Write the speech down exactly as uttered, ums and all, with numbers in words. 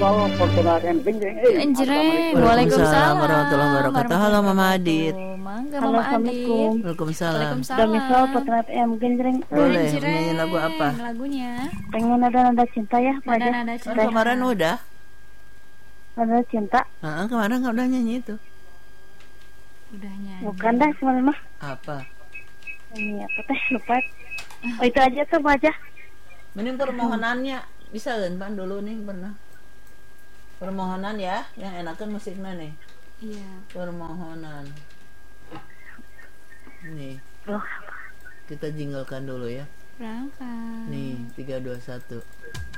mau Fortuna M Genjreng. Eh, Genjreng. Assalamualaikum. Waalaikumsalam warahmatullahi wabarakatuh. Halo Mama Adit. Mangga Halo, Mama Adit. Assalamualaikum. Waalaikumsalam. Waalaikumsalam. Domisel Putra M Genjreng. Boleh Genjreng. menyanyi lagu apa? Lagunya Pengen ada nada cinta ya, Pak aja. Nada-nada Kan cinta. kemarin udah. Nada cinta. Heeh, kemarin nggak udah nyanyi itu. Udah nyanyi. Bukan dah sebenarnya mah. Apa? Ini apa teh lupa. Oh itu aja tuh Pak aja. Mending permohonannya bisa kan Pan dulu nih pernah. Permohonan ya, yang enakan musiknya nih. Iya. Permohonan. Nih, Loh, kita jinglekan dulu ya. Berangkat. Nih, tiga dua satu.